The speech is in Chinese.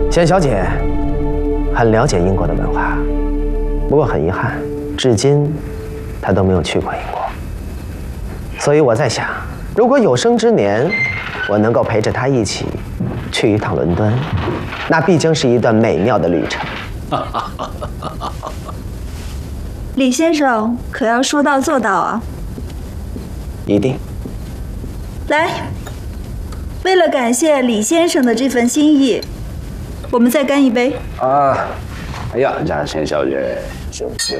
简小姐很了解英国的文化，不过很遗憾，至今她都没有去过英国。所以我在想，如果有生之年，我能够陪着她一起去一趟伦敦，那必将是一段美妙的旅程。 李先生可要说到做到啊！ 一定。 来，为了感谢李先生的这份心意，我们再干一杯。 啊！哎呀，嘉倩小姐，酒